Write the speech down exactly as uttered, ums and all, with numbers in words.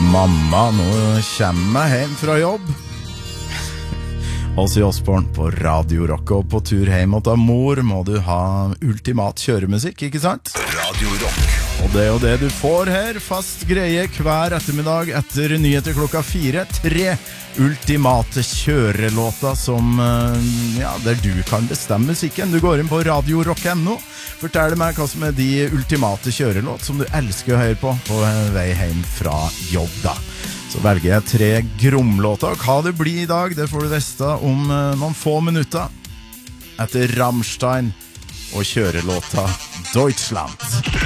Mamma, nå kommer jeg hjem fra jobb. Ozzy Osbourne på Radio Rock, og på tur hjem mot mor må du ha ultimat kjøremusikk, ikke sant? Radio Rock. Og det er jo det du får her, fast greie hver ettermiddag etter nyheter klokka fire. Tre ultimate kjørelåter som, ja, der du kan bestemme musikken. Du går inn på radio rock punktum no. Fortell meg hva som er de ultimate kjørelåt som du elsker å høre på på vei hjem fra jobb da. Så velger jeg tre gromlåter. Hva det blir i dag, det får du vite om noen få minutter etter Rammstein og kjørelåta Deutschland.